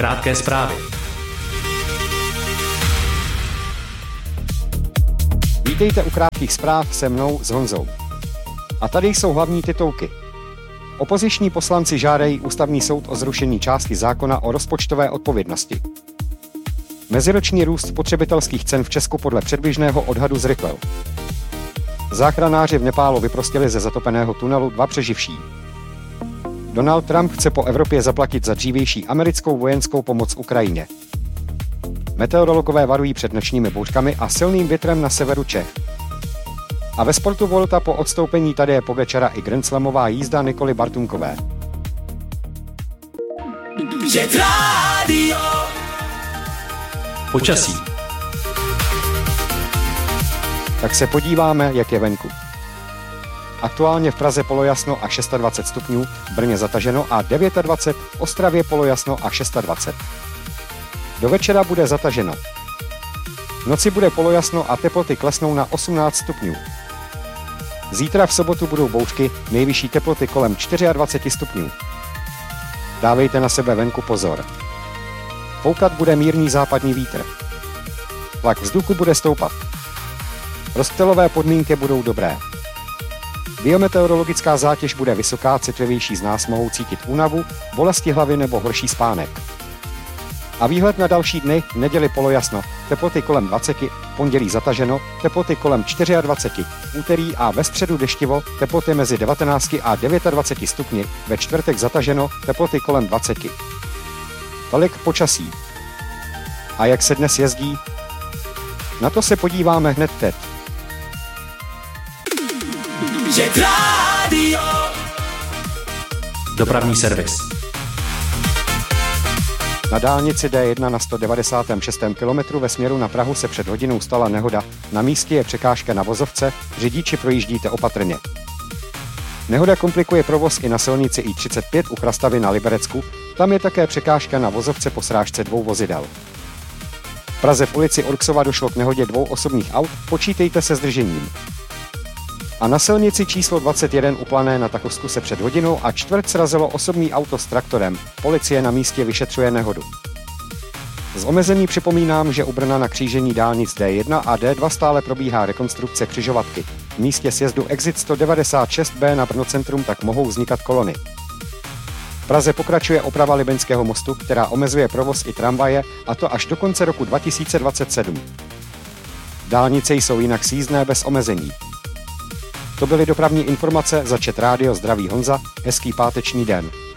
Krátké zprávy. Vítejte u krátkých zpráv se mnou s Honzou. A tady jsou hlavní titulky. Opoziční poslanci žádají ústavní soud o zrušení části zákona o rozpočtové odpovědnosti. Meziroční růst spotřebitelských cen v Česku podle předběžného odhadu zrychlil. Záchranáři v Nepálu vyprostili ze zatopeného tunelu 2 přeživší. Donald Trump chce po Evropě zaplatit za dřívější americkou vojenskou pomoc Ukrajině. Meteorologové varují před nočními bouřkami a silným větrem na severu Čech. A ve sportu Volta po odstoupení Tadeje Pogačara i grandslamová jízda Nikoly Bartunkové. Počasí. Tak se podíváme, jak je venku. Aktuálně v Praze polojasno a 26 stupňů, v Brně zataženo a 29, v Ostravě polojasno a 26. Do večera bude zataženo. V noci bude polojasno a teploty klesnou na 18 stupňů. Zítra v sobotu budou bouřky, nejvyšší teploty kolem 24 stupňů. Dávejte na sebe venku pozor. Foukat bude mírný západní vítr. Tlak vzduchu bude stoupat. Rozptylové podmínky budou dobré. Biometeorologická zátěž bude vysoká, citlivější z nás mohou cítit únavu, bolesti hlavy nebo horší spánek. A výhled na další dny, neděli polojasno, teploty kolem 20, pondělí zataženo, teploty kolem 24, úterý a ve středu deštivo, teploty mezi 19 a 29 stupni, ve čtvrtek zataženo, teploty kolem 20. Tolik počasí. A jak se dnes jezdí? Na to se podíváme hned teď. Dopravní servis. Na dálnici D1 na 196. kilometru ve směru na Prahu se před hodinou stala nehoda. Na místě je překážka na vozovce, řidiči projíždíte opatrně. Nehoda komplikuje provoz i na silnici I35 u Chrastavy na Liberecku, tam je také překážka na vozovce po srážce 2 vozidel. V Praze v ulici Orksova došlo k nehodě 2 osobních aut, počítejte se zdržením. A na silnici číslo 21 u Plané na Tachovsku se před hodinou a čtvrt srazilo osobní auto s traktorem. Policie na místě vyšetřuje nehodu. Z omezení připomínám, že u Brna na křížení dálnic D1 a D2 stále probíhá rekonstrukce křižovatky. V místě sjezdu Exit 196B na Brno centrum tak mohou vznikat kolony. V Praze pokračuje oprava Libeňského mostu, která omezuje provoz i tramvaje, a to až do konce roku 2027. Dálnice jsou jinak sjízdné bez omezení. To byly dopravní informace za Chat Radio, zdraví Honza, hezký páteční den.